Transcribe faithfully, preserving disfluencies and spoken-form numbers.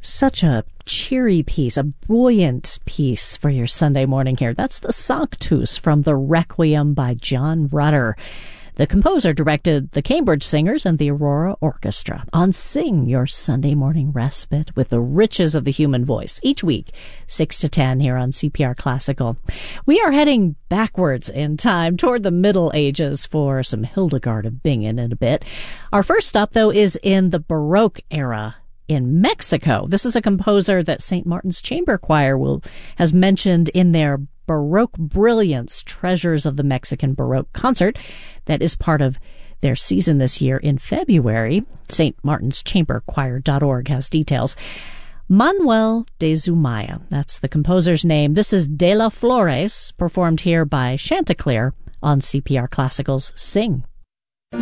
Such a cheery piece, a buoyant piece for your Sunday morning here. That's the Sanctus from the Requiem by John Rutter. The composer directed the Cambridge Singers and the Aurora Orchestra on Sing Your Sunday Morning Respite with the riches of the human voice. Each week, six to ten here on C P R Classical. We are heading backwards in time toward the Middle Ages for some Hildegard of Bingen in a bit. Our first stop, though, is in the Baroque era in Mexico. This is a composer that Saint Martin's Chamber Choir will has mentioned in their Baroque Brilliance, Treasures of the Mexican Baroque Concert that is part of their season this year in February. Saint Martin's Chamber Choir dot org has details. Manuel de Zumaya, that's the composer's name. This is De La Flores, performed here by Chanticleer on C P R Classical's Sing.